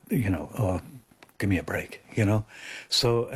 oh, give me a break, So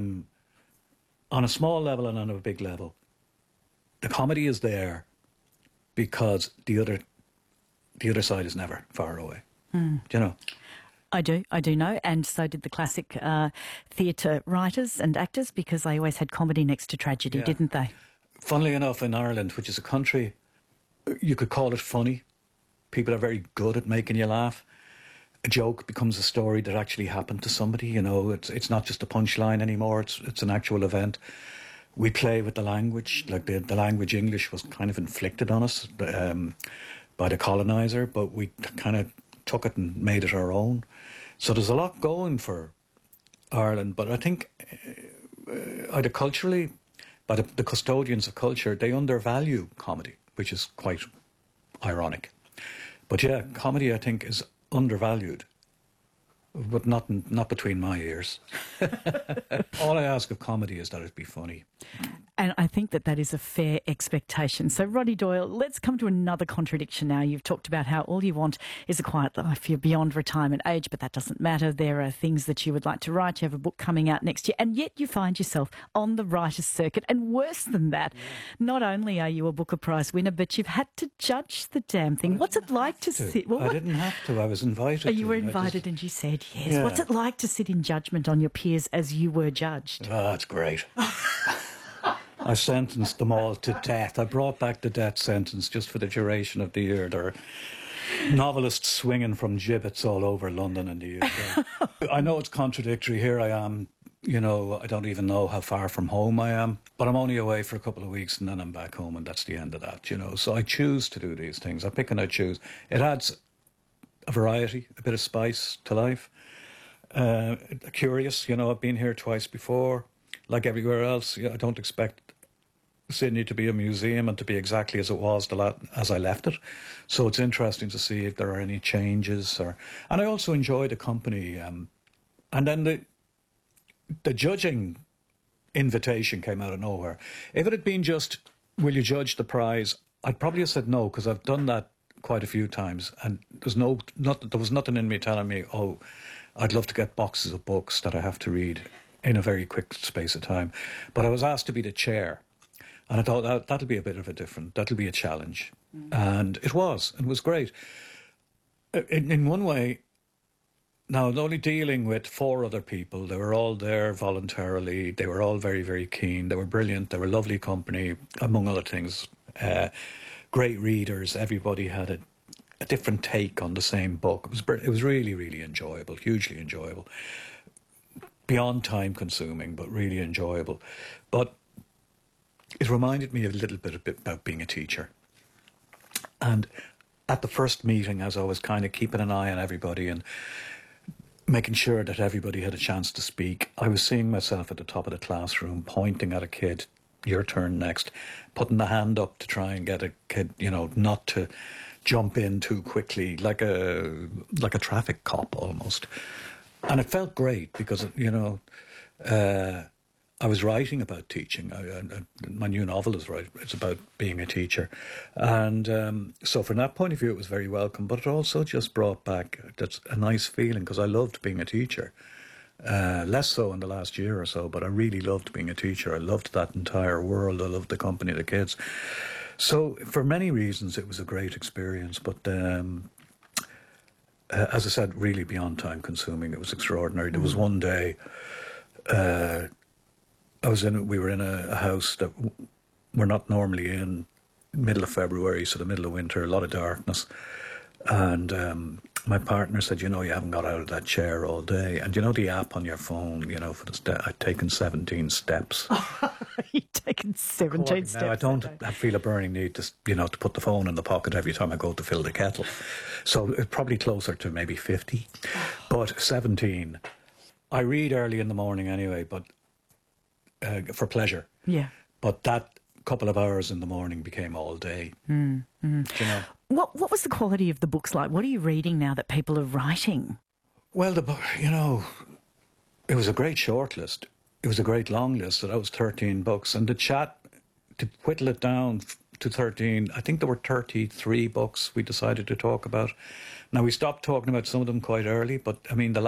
on a small level and on a big level, the comedy is there because the other side is never far away. Do you know? I do know, and so did the classic theatre writers and actors, because they always had comedy next to tragedy, didn't they? Funnily enough, in Ireland, which is a country, you could call it funny. People are very good at making you laugh. A joke becomes a story that actually happened to somebody, It's not just a punchline anymore, it's an actual event. We play with the language, like the language English was kind of inflicted on us by the coloniser, but we kind of took it and made it our own. So there's a lot going for Ireland, but I think either culturally, by the custodians of culture, they undervalue comedy, which is quite ironic. But yeah, comedy, I think, is undervalued, but not between my ears. All I ask of comedy is that it be funny. And I think that is a fair expectation. So, Roddy Doyle, let's come to another contradiction now. You've talked about how all you want is a quiet life. You're beyond retirement age, but that doesn't matter. There are things that you would like to write. You have a book coming out next year, and yet you find yourself on the writer's circuit. And worse than that, not only are you a Booker Prize winner, but you've had to judge the damn thing. What's it like to sit? I didn't have to. I was invited. You were invited and you said yes. Yeah. What's it like to sit in judgment on your peers as you were judged? Oh, it's great. I sentenced them all to death. I brought back the death sentence just for the duration of the year. There are novelists swinging from gibbets all over London and the UK. I know it's contradictory. Here I am, I don't even know how far from home I am, but I'm only away for a couple of weeks and then I'm back home, and that's the end of that, So I choose to do these things. I pick and I choose. It adds a variety, a bit of spice to life. Curious, I've been here twice before. Like everywhere else, I don't expect Sydney to be a museum and to be exactly as it was as I left it. So it's interesting to see if there are any changes. And I also enjoy the company. And then the judging invitation came out of nowhere. If it had been just, will you judge the prize, I'd probably have said no, because I've done that quite a few times. And there was nothing in me telling me, oh, I'd love to get boxes of books that I have to read in a very quick space of time. But I was asked to be the chair. And I thought that'll be that'll be a challenge. And it was great. In one way, now only dealing with 4 other people, they were all there voluntarily, they were all very, very keen, they were brilliant, they were lovely company, among other things. Great readers, everybody had a different take on the same book. It was really, really enjoyable, hugely enjoyable. Beyond time consuming, but really enjoyable. But it reminded me a little bit about being a teacher. And at the first meeting, as I was kind of keeping an eye on everybody and making sure that everybody had a chance to speak, I was seeing myself at the top of the classroom, pointing at a kid, your turn next, putting the hand up to try and get a kid, not to jump in too quickly, like a traffic cop almost. And it felt great because, I was writing about teaching. My new novel is it's about being a teacher. And so from that point of view, it was very welcome. But it also just brought back a nice feeling, because I loved being a teacher. Less so in the last year or so, but I really loved being a teacher. I loved that entire world. I loved the company of the kids. So for many reasons, it was a great experience. But as I said, really beyond time consuming. It was extraordinary. There was one day... we were in a house that we're not normally in, middle of February, so the middle of winter, a lot of darkness. And my partner said, you haven't got out of that chair all day. And the app on your phone, for the I'd taken 17 steps. You'd taken 17 steps. Now, I feel a burning need to, to put the phone in the pocket every time I go to fill the kettle. So it's probably closer to maybe 50. But 17. I read early in the morning anyway, but for pleasure. Yeah. But that couple of hours in the morning became all day. What was the quality of the books like? What are you reading now that people are writing? Well, it was a great shortlist. It was a great long list. So that was 13 books. And the chat, to whittle it down to 13, I think there were 33 books we decided to talk about. Now, we stopped talking about some of them quite early, but, the